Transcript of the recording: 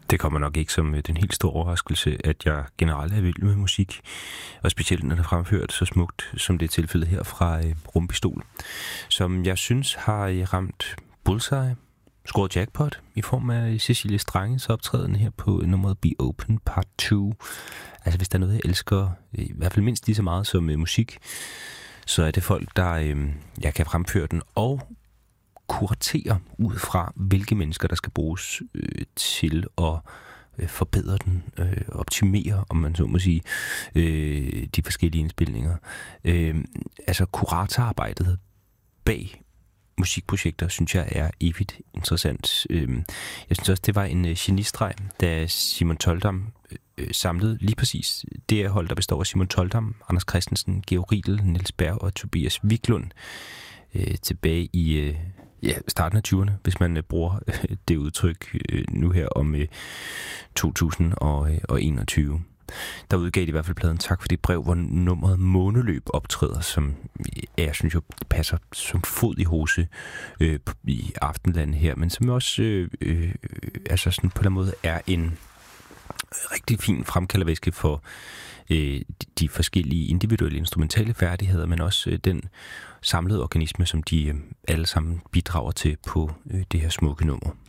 Det kommer nok ikke som den helt store overraskelse, at jeg generelt er vild med musik, og specielt når det er fremført så smukt, som det er tilfældet her fra Rumpistol, som jeg synes har ramt bullseye, scoret jackpot i form af Cecilie Stranges optræden her på nummeret Be Open Part 2. Altså hvis der er noget, jeg elsker, i hvert fald mindst lige så meget som musik, så er det folk, der jeg kan fremføre den og kuratere ud fra, hvilke mennesker, der skal bruges til at forbedre den, optimere, om man så må sige, de forskellige indspilninger. Altså kuratorarbejdet bag musikprojekter, synes jeg er evigt interessant. Jeg synes også, det var en genistreg, da Simon Toldam samlede lige præcis det hold, der består af Simon Toldam, Anders Christensen, Georg Riedel, Niels Berg og Tobias Wiklund tilbage i starten af 20'erne, hvis man bruger det udtryk nu her om 2021. Der udgav de i hvert fald pladen Tak for det brev, hvor nummeret Måneløb optræder, som jeg synes jo passer som fod i hose i Aftenland her, men som også altså sådan på den måde er en rigtig fin fremkaldervæske for de forskellige individuelle instrumentale færdigheder, men også den samlede organisme, som de alle sammen bidrager til på det her smukke nummer.